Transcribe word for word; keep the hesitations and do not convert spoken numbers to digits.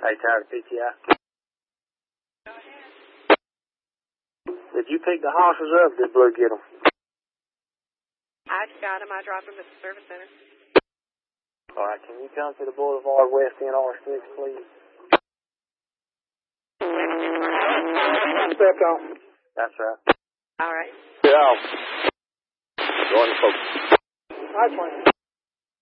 Hey, tired of P T I? Did you pick the horses up? Did Blue get them? I got them. I dropped them at the service center. All right, can you come to the Boulevard West End R six, please? Back on. That's right. All right. Yeah. Join the folks. Nice one.